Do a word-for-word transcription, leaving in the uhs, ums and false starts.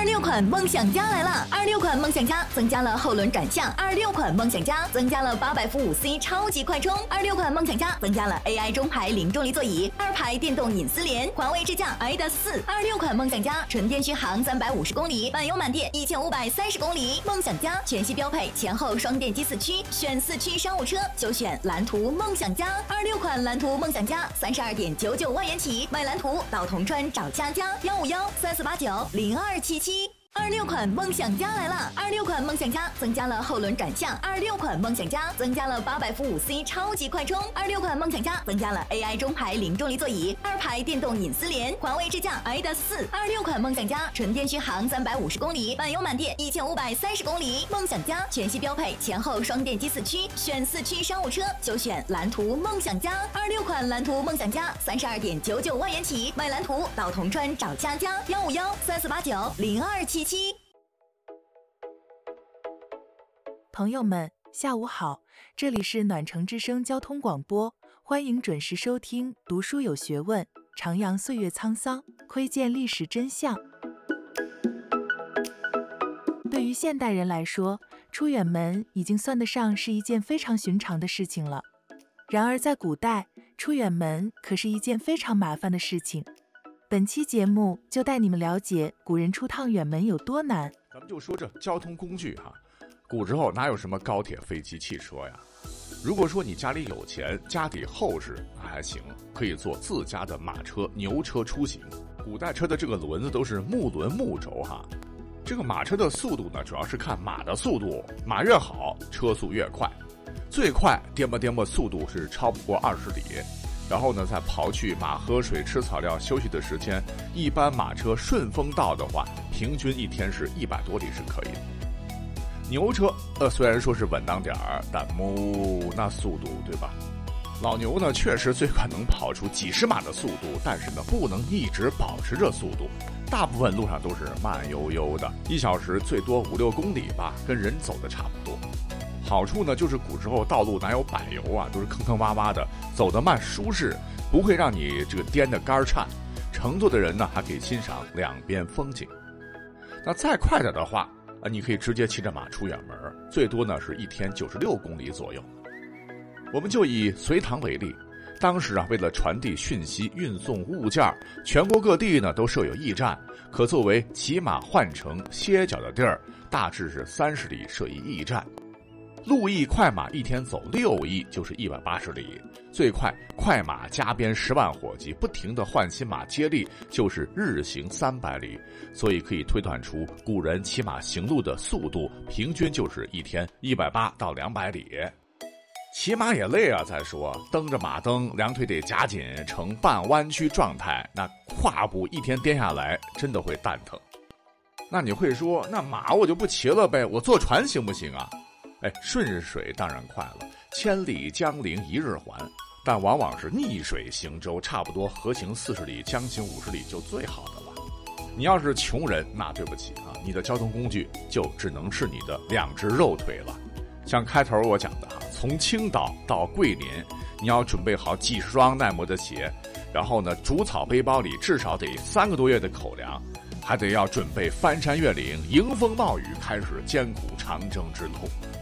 二六款梦想家来了！二六款梦想家增加了后轮转向，二六款梦想家增加了八百伏五 C 超级快充，二六款梦想家增加了 A I 中排零重力座椅，二排电动隐私联，环卫支架 I D A S 四。二六款梦想家纯电续航三百五十公里，满油满电一千五百三十公里。梦想家全系标配前后双电机四驱，选四驱商务车就选蓝图梦想家。二六款蓝图梦想家三十二点九九万元起，买蓝图到铜川找佳佳，幺五幺三四八九零二七七。二六款梦想家来了！二六款梦想家增加了后轮转向，二六款梦想家增加了八百伏五 C 超级快充，二六款梦想家增加了 A I 中排零重力座椅，二排电动隐私联，环卫支架 I D A S 四。二六款梦想家纯电续航三百五十公里，满油满电一千五百三十公里。梦想家全系标配前后双电机四驱，选四驱商务车就选蓝图梦想家。二六款蓝图梦想家三十二点九九万元起，买蓝图到铜川找佳佳，幺五幺三四八九零二七七。 朋友们，下午好，这里是暖城之声交通广播，欢迎准时收听读书有学问，徜徉岁月沧桑，窥见历史真相。对于现代人来说，出远门已经算得上是一件非常寻常的事情了。然而在古代，出远门可是一件非常麻烦的事情。本期节目就带你们了解古人出趟远门有多难。 咱们就说这交通工具哈、啊，古时候哪有什么高铁、飞机、汽车呀？如果说你家里有钱，家底厚实，那还行，可以坐自家的马车、牛车出行。古代车的这个轮子都是木轮木轴哈。这个马车的速度呢，主要是看马的速度，马越好，车速越快。最快颠簸颠簸速度是超不过二十里。然后呢，再刨去马喝水、吃草料、休息的时间，一般马车顺风道的话，平均一天是一百多里是可以的。牛车，呃，虽然说是稳当点儿，但哞那速度，对吧？老牛呢，确实最快能跑出几十码的速度，但是呢，不能一直保持着速度，大部分路上都是慢悠悠的，一小时最多五六公里吧，跟人走的差不多。好处呢，就是古时候道路哪有柏油啊，都是坑坑洼洼的，走得慢舒适，不会让你这个颠得肝颤。乘坐的人呢，还可以欣赏两边风景。那再快点的话，啊，你可以直接骑着马出远门，最多呢是一天九十六公里左右。我们就以隋唐为例，当时啊，为了传递讯息、运送物件，全国各地呢都设有驿站，可作为骑马换乘歇脚的地儿，大致是三十里设一驿站。路驿快马一天走六驿就是一百八十里，最快快马加鞭十万伙计，不停地换新马接力，就是日行三百里。所以可以推断出古人骑马行路的速度平均就是一天一百八到两百里。骑马也累啊，再说蹬着马蹬，两腿得夹紧呈半弯曲状态，那胯部一天颠下来真的会蛋疼。那你会说，那马我就不骑了呗，我坐船行不行啊？哎，顺水当然快了，千里江陵一日还，但往往是逆水行舟，差不多河行四十里，江行五十里就最好的了。你要是穷人，那对不起啊，你的交通工具就只能是你的两只肉腿了。像开头我讲的哈，从青岛到桂林，你要准备好几十双耐磨的鞋，然后呢，竹草背包里至少得三个多月的口粮，还得要准备翻山越岭，迎风冒雨，开始艰苦长征之路。